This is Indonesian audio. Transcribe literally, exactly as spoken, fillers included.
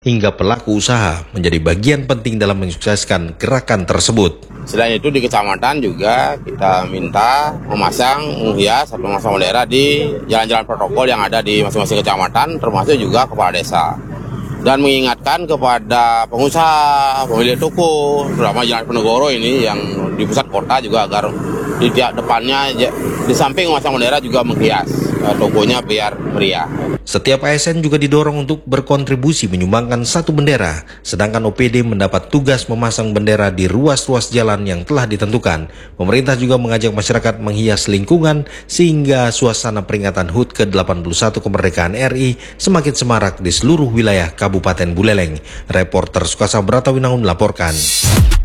hingga pelaku usaha menjadi bagian penting dalam mensukseskan gerakan tersebut. Selain itu di kecamatan juga kita minta memasang, menghias atau memasang bendera di jalan-jalan protokol yang ada di masing-masing kecamatan, termasuk juga kepala desa. Dan mengingatkan kepada pengusaha, pemilik toko, terutama Jalan Penegoro ini yang di pusat kota juga agar di tiap depannya, di samping memasang bendera juga menghias tokonya biar meriah. Setiap A S N juga didorong untuk berkontribusi menyumbangkan satu bendera, sedangkan O P D mendapat tugas memasang bendera di ruas-ruas jalan yang telah ditentukan. Pemerintah juga mengajak masyarakat menghias lingkungan sehingga suasana peringatan H U T ke delapan puluh satu kemerdekaan R I semakin semarak di seluruh wilayah Kabupaten Buleleng. Reporter Sukasa Bratawinangun melaporkan.